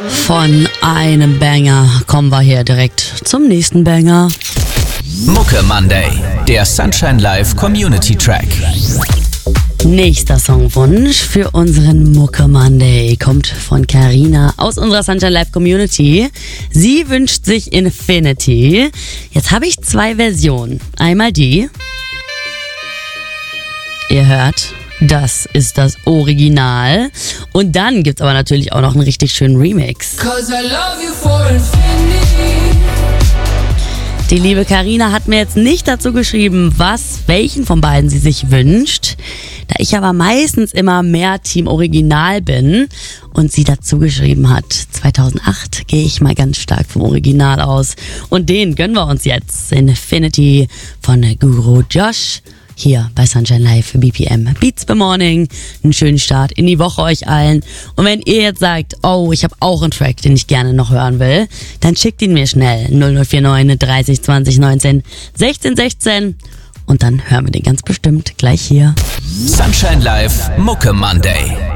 Von einem Banger kommen wir hier direkt zum nächsten Banger. Mucke Monday, der Sunshine Live Community Track. Nächster Songwunsch für unseren Mucke Monday kommt von Carina aus unserer Sunshine Live Community. Sie wünscht sich Infinity. Jetzt habe ich 2 Versionen. Einmal die. Ihr hört, das ist das Original. Und dann gibt's aber natürlich auch noch einen richtig schönen Remix. Die liebe Carina hat mir jetzt nicht dazu geschrieben, welchen von beiden sie sich wünscht. Da ich aber meistens immer mehr Team Original bin und sie dazu geschrieben hat, 2008 gehe ich mal ganz stark vom Original aus. Und den gönnen wir uns jetzt. Infinity von Guru Josh. Hier bei Sunshine Live für BPM Beats the Morning. Einen schönen Start in die Woche euch allen. Und wenn ihr jetzt sagt, oh, ich habe auch einen Track, den ich gerne noch hören will, dann schickt ihn mir schnell. 0049 30 20 19 16 16. Und dann hören wir den ganz bestimmt gleich hier. Sunshine Live Mucke Monday.